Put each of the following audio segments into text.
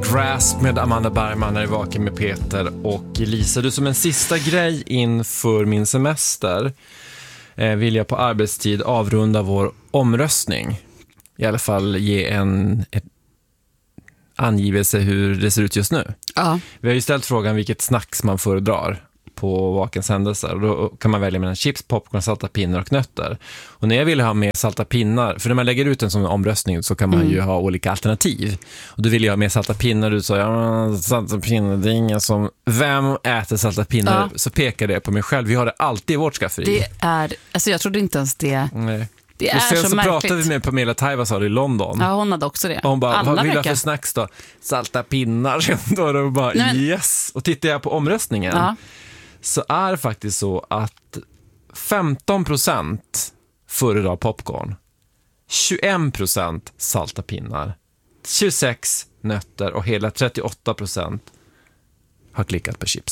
Grasp med Amanda Bergman när det vaken med Peter och Lisa. Du, som en sista grej inför min semester vill jag på arbetstid avrunda vår omröstning. I alla fall ge en angivelse hur det ser ut just nu. Ja. Vi har ju ställt frågan vilket snacks man föredrar på vakens händelser. Och då kan man välja mellan chips, popcorn, salta pinnar och nötter. Och när jag ville ha med salta pinnar, för när man lägger ut en sån omröstning så kan man ju ha olika alternativ. Och då ville jag ha med salta pinnar. Du sa, salta pinnar, det är ingen som... Vem äter salta pinnar? Ja. Så pekar det på mig själv. Vi har det alltid i vårt skafferi. Det är... Alltså jag trodde inte ens det... Nej. Det är och sen så märkligt. Pratade vi med Pamela Taivasar i London. Ja, hon hade också det. Och hon bara, alla vad vill jag för snacks då? Salta pinnar. Och bara, yes. Och tittar jag på omröstningen så är det faktiskt så att 15% föredrar popcorn, 21% salta pinnar, 26% nötter och hela 38% har klickat på chips.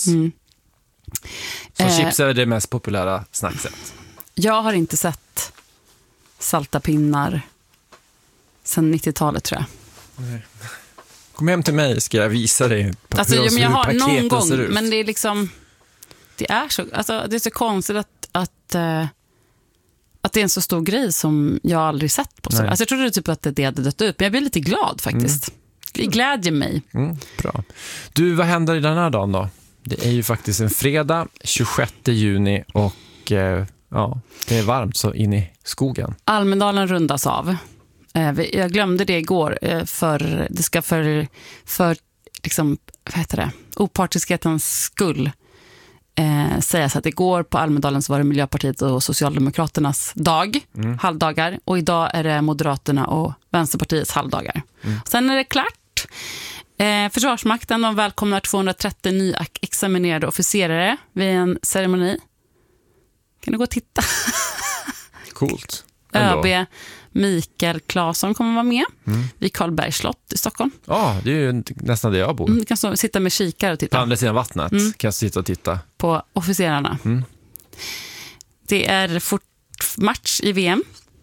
Så chips är det mest populära snackset. Jag har inte sett salta pinnar sedan 90-talet, tror jag. Nej. Kom hem till mig, ska jag visa dig hur jag har någon gång, ser ut. Men det är liksom det är så konstigt att det är en så stor grej som jag aldrig sett på. Alltså jag trodde typ att det hade dött ut, men jag blir lite glad faktiskt. Det glädjer mig. Bra. Du, vad händer i den här dagen då? Det är ju faktiskt en fredag, 26 juni och det är varmt så in i skogen. Almedalen rundas av. Jag glömde det igår för det ska för liksom, vad heter det? Opartiskhetens skull sägas att igår på Almedalen så var det Miljöpartiet och Socialdemokraternas dag, halvdagar, och idag är det Moderaterna och Vänsterpartiets halvdagar. Sen är det klart. Försvarsmakten, de välkomnar 230 nyexaminerade officerare vid en ceremoni. Kan du gå och titta? Coolt. ÖB Mikael Claesson kommer vara med vid Karlbergs slott i Stockholm. Ja, det är ju nästan där jag bor. Du kan sitta med kikare och titta. På andra sidan vattnet kan jag sitta och titta. På officerarna. Det är match i VM.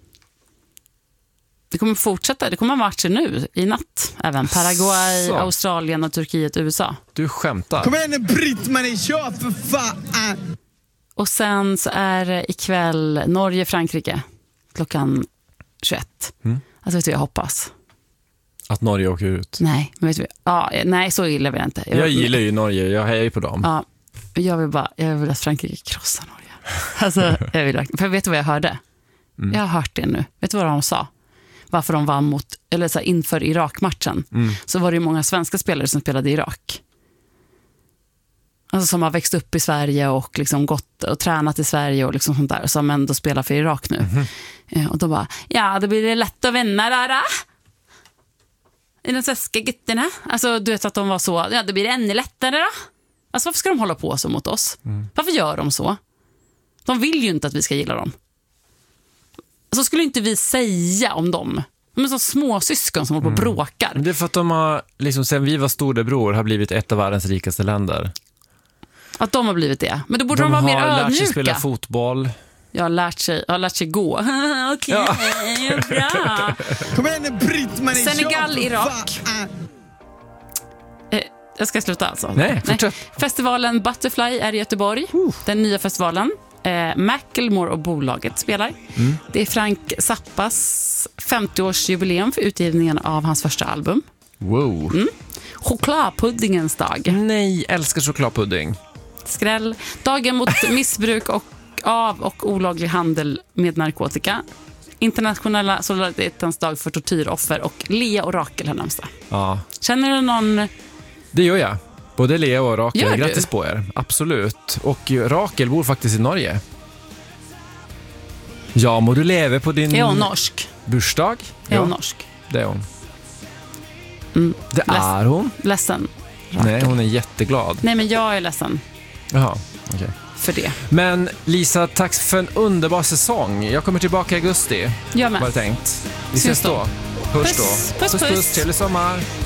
Det kommer fortsätta. Det kommer matcher nu i natt. Även Paraguay, Australien och Turkiet, USA. Du skämtar. Kom igen, Britt-Marie, kör för fan! Och sen så är det ikväll Norge-Frankrike klockan 21. Alltså vet du, jag hoppas att Norge åker ut. Nej, men vet du, nej, så illa vill jag inte. Jag gillar ju Norge, jag hejar ju på dem. Ja, jag vill att Frankrike krossar Norge. Alltså, för vet du vad jag hörde? Jag har hört det nu. Vet du vad de sa? Varför de vann inför Irak-matchen. Så var det ju många svenska spelare som spelade i Irak. Alltså som har växt upp i Sverige och liksom gått och tränat i Sverige och liksom sånt där, som ändå spelar för Irak nu. Och då bara, då blir det lätt att vinna där. I de svenska gutterna. Alltså du vet att de var så, det blir ännu lättare då. Alltså varför ska de hålla på så mot oss? Varför gör de så? De vill ju inte att vi ska gilla dem. Alltså skulle inte vi säga om dem. De är så små syskon som håller på och bråkar. Det är för att de har, liksom, sen vi var storebror, har blivit ett av världens rikaste länder. Att de har blivit det. Men då borde de vara mer ödmjuka. De har lärt sig spela fotboll. Jag har lärt sig gå. Okej, bra. Kom igen, Britt-Marie. Senegal, Irak. Jag ska sluta alltså. Nej, fortsätt. Festivalen Butterfly är i Göteborg. Den nya festivalen. Macklemore och bolaget spelar. Det är Frank Zappas 50-årsjubileum för utgivningen av hans första album. Wow. Chokladpuddingens dag. Nej, älskar chokladpudding. Skräll. Dagen mot missbruk och olaglig handel med narkotika. Internationella solidaritetens dag för tortyroffer och Lea och Rakel här närmsta. Ja. Känner du någon? Det gör jag. Både Lea och Rakel. Gör grattis du? På er. Absolut. Och Rakel bor faktiskt i Norge. Ja, må du leva på din... Är hon norsk? Bursdag. Är hon norsk? Det är hon. Det är hon. Ledsen. Rakel. Nej, hon är jätteglad. Nej, men jag är ledsen. Jaha, okej. För det. Men Lisa, tack för en underbar säsong. Jag kommer tillbaka i augusti. Jag med. Var det tänkt. Vi ses då. Hörs då. Puss. Trevlig sommar.